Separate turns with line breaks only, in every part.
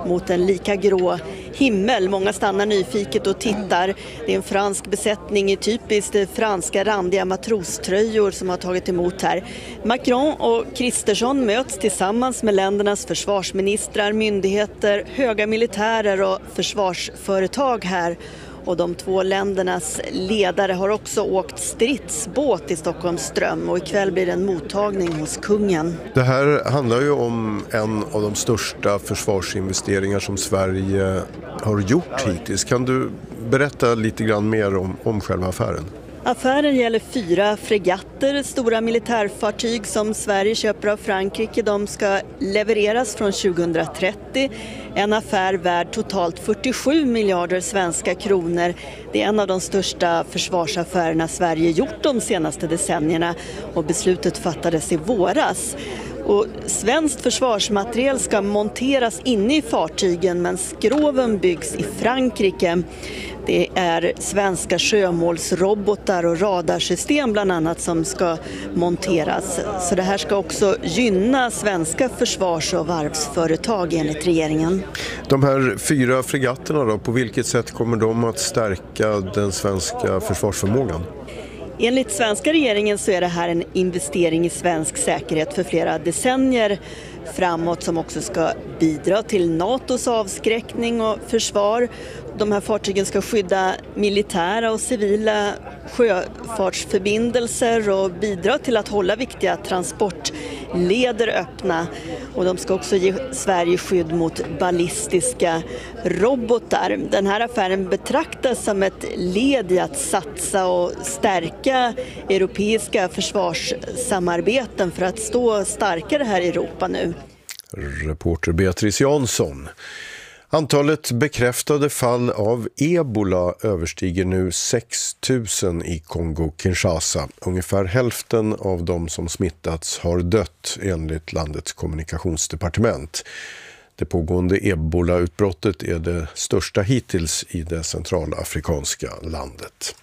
mot en lika grå himmel. Många stannar nyfiket och tittar. Det är en fransk besättning i typiskt franska randiga matroströjor som har tagit emot här. Macron och Kristersson möts tillsammans med ländernas försvarsministrar, myndigheter, höga militärer och försvarsföretag här. Och de två ländernas ledare har också åkt stridsbåt i Stockholms ström och ikväll blir det en mottagning hos kungen.
Det här handlar ju om en av de största försvarsinvesteringar som Sverige har gjort hittills. Kan du berätta lite grann mer om själva affären?
Affären gäller 4 fregatter, stora militärfartyg som Sverige köper av Frankrike. De ska levereras från 2030. En affär värd totalt 47 miljarder svenska kronor. Det är en av de största försvarsaffärerna Sverige gjort de senaste decennierna och beslutet fattades i våras. Och svenskt försvarsmateriel ska monteras inne i fartygen men skroven byggs i Frankrike. Det är svenska sjömålsrobotar och radarsystem bland annat som ska monteras. Så det här ska också gynna svenska försvars- och varvsföretag enligt regeringen.
De här 4 fregatterna då, på vilket sätt kommer de att stärka den svenska försvarsförmågan?
Enligt svenska regeringen så är det här en investering i svensk säkerhet för flera decennier framåt som också ska bidra till NATOs avskräckning och försvar. De här fartygen ska skydda militära och civila sjöfartsförbindelser och bidra till att hålla viktiga transportleder öppna. Och de ska också ge Sverige skydd mot ballistiska robotar. Den här affären betraktas som ett led i att satsa och stärka europeiska försvarssamarbeten för att stå starkare här i Europa nu.
Reporter Beatrice Jansson. Antalet bekräftade fall av ebola överstiger nu 6 000 i Kongo-Kinshasa. Ungefär hälften av de som smittats har dött enligt landets kommunikationsdepartement. Det pågående ebola-utbrottet är det största hittills i det centralafrikanska landet.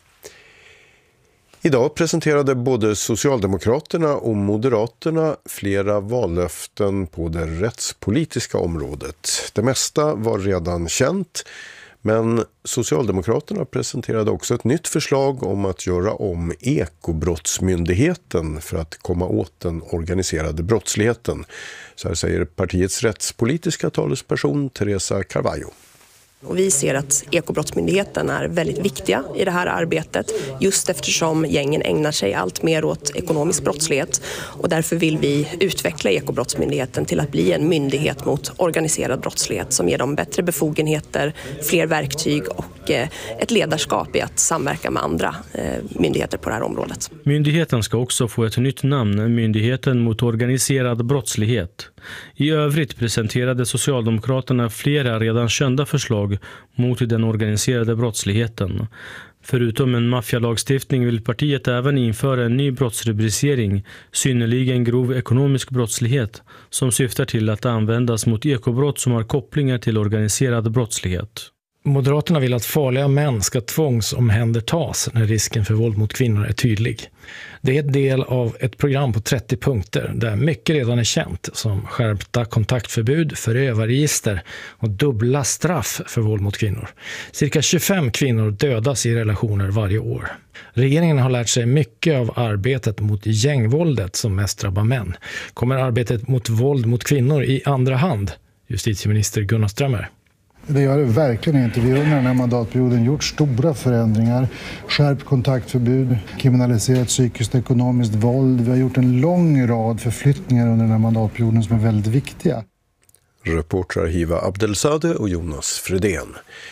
Idag presenterade både Socialdemokraterna och Moderaterna flera vallöften på det rättspolitiska området. Det mesta var redan känt, men Socialdemokraterna presenterade också ett nytt förslag om att göra om Ekobrottsmyndigheten för att komma åt den organiserade brottsligheten. Så här säger partiets rättspolitiska talesperson Teresa Carvalho.
Och vi ser att Ekobrottsmyndigheten är väldigt viktiga i det här arbetet just eftersom gängen ägnar sig allt mer åt ekonomisk brottslighet och därför vill vi utveckla Ekobrottsmyndigheten till att bli en myndighet mot organiserad brottslighet som ger dem bättre befogenheter, fler verktyg och ett ledarskap i att samverka med andra myndigheter på det här området.
Myndigheten ska också få ett nytt namn, Myndigheten mot organiserad brottslighet. I övrigt presenterade Socialdemokraterna flera redan kända förslag mot den organiserade brottsligheten. Förutom en maffialagstiftning vill partiet även införa en ny brottsrubricering, synnerligen grov ekonomisk brottslighet, som syftar till att användas mot ekobrott som har kopplingar till organiserad brottslighet.
Moderaterna vill att farliga män ska tvångsomhändertas när risken för våld mot kvinnor är tydlig. Det är ett del av ett program på 30 punkter där mycket redan är känt som skärpta kontaktförbud, förövarregister och dubbla straff för våld mot kvinnor. Cirka 25 kvinnor dödas i relationer varje år. Regeringen har lärt sig mycket av arbetet mot gängvåldet som mest drabbar män. Kommer arbetet mot våld mot kvinnor i andra hand? Justitieminister Gunnar Strömmer.
Det gör det verkligen inte. Vi har under den här mandatperioden gjort stora förändringar. Skärpt kontaktförbud, kriminaliserat psykiskt och ekonomiskt våld. Vi har gjort en lång rad förflyttningar under den här mandatperioden som är väldigt viktiga.
Reportrar Hiva Abdelsade och Jonas Fredén.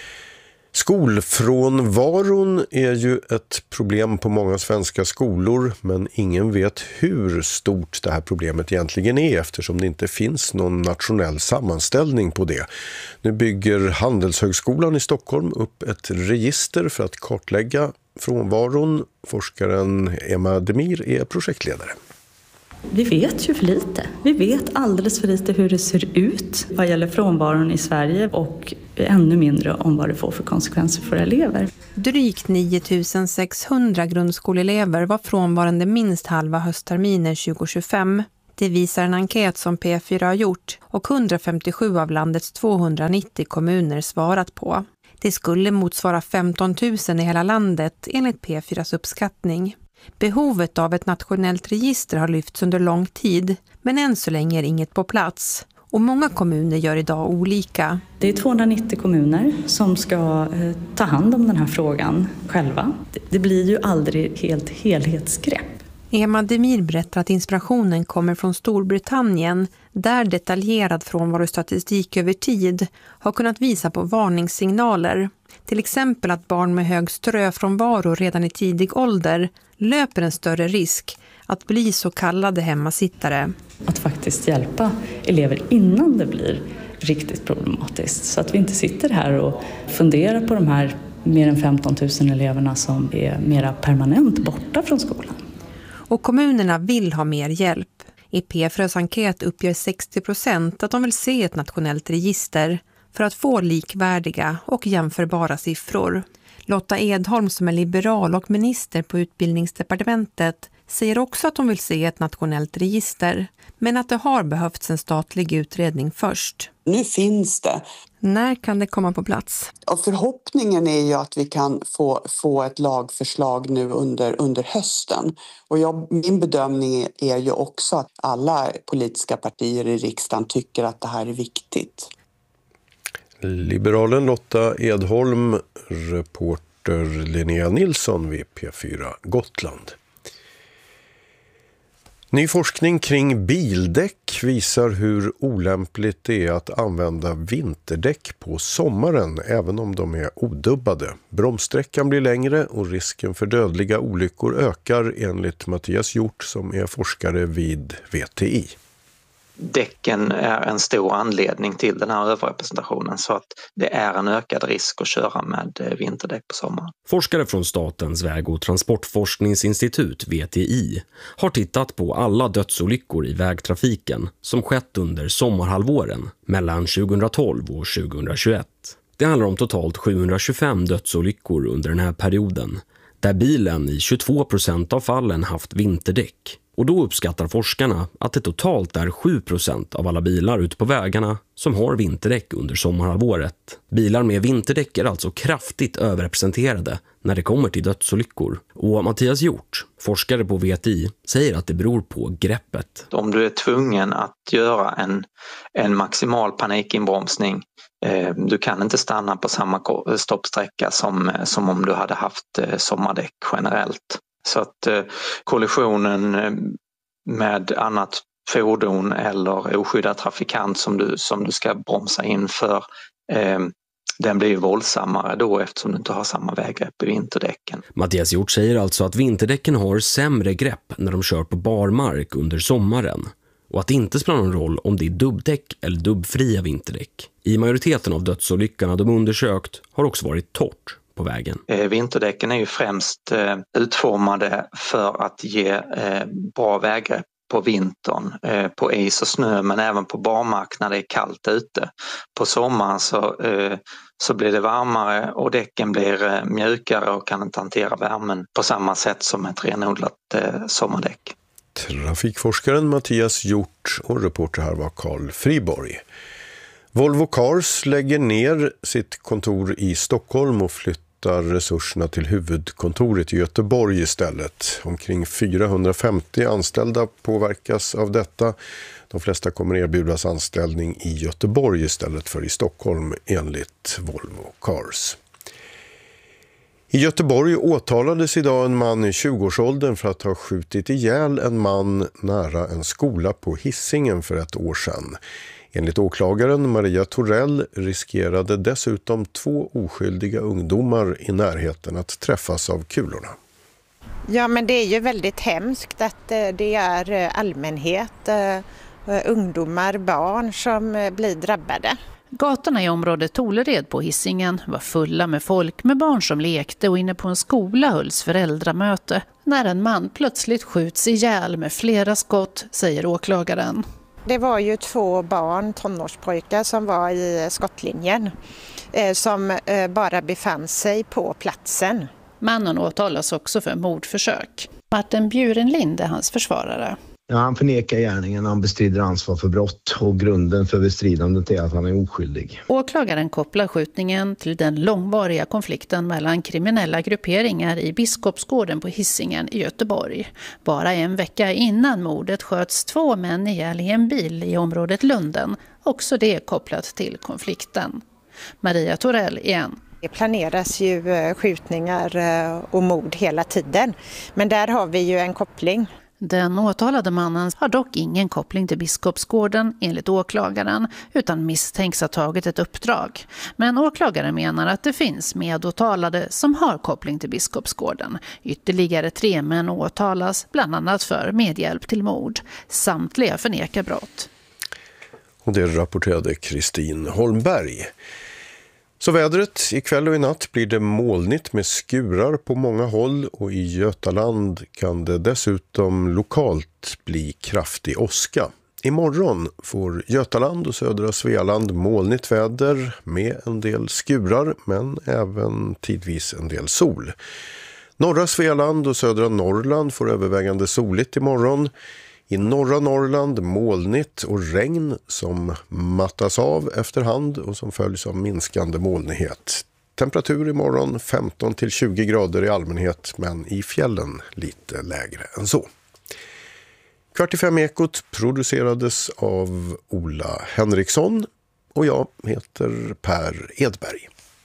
Skolfrånvaron är ju ett problem på många svenska skolor, men ingen vet hur stort det här problemet egentligen är eftersom det inte finns någon nationell sammanställning på det. Nu bygger Handelshögskolan i Stockholm upp ett register för att kartlägga frånvaron. Forskaren Emma Demir är projektledare.
Vi vet ju för lite. Vi vet alldeles för lite hur det ser ut vad gäller frånvaron i Sverige och ännu mindre om vad det får för konsekvenser för elever.
Drygt 9 600 grundskoleelever var frånvarande minst halva höstterminen 2025. Det visar en enkät som P4 har gjort och 157 av landets 290 kommuner svarat på. Det skulle motsvara 15 000 i hela landet enligt P4s uppskattning. Behovet av ett nationellt register har lyfts under lång tid, men än så länge är inget på plats. Och många kommuner gör idag olika.
Det är 290 kommuner som ska ta hand om den här frågan själva. Det blir ju aldrig helt helhetsgrepp.
Emma Demir berättar att inspirationen kommer från Storbritannien, där detaljerad frånvarostatistik över tid har kunnat visa på varningssignaler. Till exempel att barn med hög ströfrånvaro redan i tidig ålder löper en större risk att bli så kallade hemmasittare.
Att faktiskt hjälpa elever innan det blir riktigt problematiskt. Så att vi inte sitter här och funderar på de här mer än 15 000 eleverna som är mera permanent borta från skolan.
Och kommunerna vill ha mer hjälp. I P4s enkät uppger 60% att de vill se ett nationellt register för att få likvärdiga och jämförbara siffror. Lotta Edholm som är liberal och minister på utbildningsdepartementet säger också att de vill se ett nationellt register, men att det har behövts en statlig utredning först.
Nu finns det.
När kan det komma på plats?
Och förhoppningen är ju att vi kan få ett lagförslag nu under hösten. Och min bedömning är ju också att alla politiska partier i riksdagen tycker att det här är viktigt.
Liberalen Lotta Edholm, reporter Linnea Nilsson vid P4 Gotland. Ny forskning kring bildäck visar hur olämpligt det är att använda vinterdäck på sommaren även om de är odubbade. Bromssträckan blir längre och risken för dödliga olyckor ökar enligt Mattias Hjort som är forskare vid VTI.
Däcken är en stor anledning till den här överrepresentationen så att det är en ökad risk att köra med vinterdäck på sommaren.
Forskare från Statens väg- och transportforskningsinstitut VTI har tittat på alla dödsolyckor i vägtrafiken som skett under sommarhalvåren mellan 2012 och 2021. Det handlar om totalt 725 dödsolyckor under den här perioden där bilen i 22% av fallen haft vinterdäck. Och då uppskattar forskarna att det totalt är 7% av alla bilar ute på vägarna som har vinterdäck under sommarhalvåret. Bilar med vinterdäck är alltså kraftigt överrepresenterade när det kommer till dödsolyckor. Och Mattias Hjort, forskare på VTI, säger att det beror på greppet.
Om du är tvungen att göra en maximal panikinbromsning, du kan inte stanna på samma stoppsträcka som om du hade haft sommardäck generellt. Så att kollisionen med annat fordon eller oskyddad trafikant som du ska bromsa in för, den blir ju våldsammare då eftersom du inte har samma väggrepp i vinterdäcken.
Mattias Hjort säger alltså att vinterdäcken har sämre grepp när de kör på barmark under sommaren och att det inte spelar någon roll om det är dubbdäck eller dubbfria vinterdäck. I majoriteten av dödsolyckorna de undersökt har också varit torrt på vägen.
Vinterdäcken är ju främst utformade för att ge bra väggrepp på vintern, på is och snö men även på barmark när det är kallt ute. På sommaren så blir det varmare och däcken blir mjukare och kan inte hantera värmen på samma sätt som ett renodlat sommardäck.
Trafikforskaren Mattias Hjort och reporter här var Carl Friborg. Volvo Cars lägger ner sitt kontor i Stockholm och flyttar resurserna till huvudkontoret i Göteborg istället. Omkring 450 anställda påverkas av detta. De flesta kommer erbjudas anställning i Göteborg istället för i Stockholm enligt Volvo Cars. I Göteborg åtalades idag en man i 20-årsåldern för att ha skjutit ihjäl en man nära en skola på Hisingen för ett år sedan. Enligt åklagaren Maria Torell riskerade dessutom 2 oskyldiga ungdomar i närheten att träffas av kulorna.
Ja, men det är ju väldigt hemskt att det är allmänhet, ungdomar, barn som blir drabbade.
Gatorna i området Tolered på Hisingen var fulla med folk med barn som lekte och inne på en skola hölls föräldramöte när en man plötsligt skjuts ihjäl med flera skott, säger åklagaren.
Det var ju 2 barn, tonårspojkar som var i skottlinjen som bara befann sig på platsen.
Mannen åtalas också för mordförsök. Martin Bjurenlind är hans försvarare.
Ja, han förnekar gärningen, han bestrider ansvar för brott och grunden för bestridandet är att han är oskyldig.
Åklagaren kopplar skjutningen till den långvariga konflikten mellan kriminella grupperingar i Biskopsgården på Hisingen i Göteborg. Bara en vecka innan mordet sköts 2 män ihjäl i en bil i området Lunden, också det kopplat till konflikten. Maria Torell igen.
Det planeras ju skjutningar och mord hela tiden, men där har vi ju en koppling.
Den åtalade mannen har dock ingen koppling till Biskopsgården enligt åklagaren utan misstänks ha tagit ett uppdrag. Men åklagaren menar att det finns medåtalade som har koppling till Biskopsgården. Ytterligare 3 män åtalas bland annat för medhjälp till mord. Samtliga förnekar brott.
Och det rapporterade Kristin Holmberg. Så vädret, ikväll och i natt blir det molnigt med skurar på många håll och i Götaland kan det dessutom lokalt bli kraftig åska. Imorgon får Götaland och södra Svealand molnigt väder med en del skurar men även tidvis en del sol. Norra Svealand och södra Norrland får övervägande soligt imorgon. I norra Norrland molnigt och regn som mattas av efterhand och som följs av minskande molnighet. Temperatur imorgon 15-20 grader i allmänhet men i fjällen lite lägre än så. 4:45 Ekot producerades av Ola Henriksson och jag heter Per Edberg.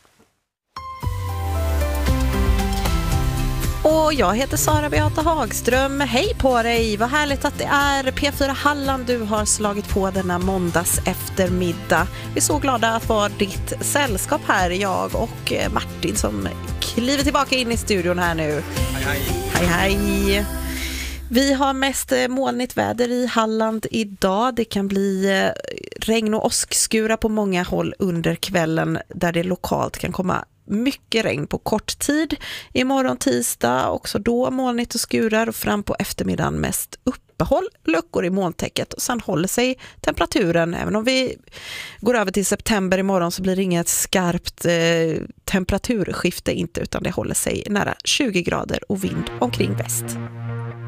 Och jag heter Sara Beata Hagström. Hej på dig, vad härligt att det är P4 Halland du har slagit på denna måndags eftermiddag. Vi är så glada att vara ditt sällskap här, jag och Martin som kliver tillbaka in i studion här nu.
Hej,
hej. Hej, hej. Vi har mest molnigt väder i Halland idag. Det kan bli regn och åskskura på många håll under kvällen där det lokalt kan komma mycket regn på kort tid. Imorgon tisdag också då molnigt och skurar och fram på eftermiddagen mest uppehåll, luckor i molntäcket och sen håller sig temperaturen. Även om vi går över till september imorgon så blir det inget skarpt temperaturskifte inte utan det håller sig nära 20 grader och vind omkring väst.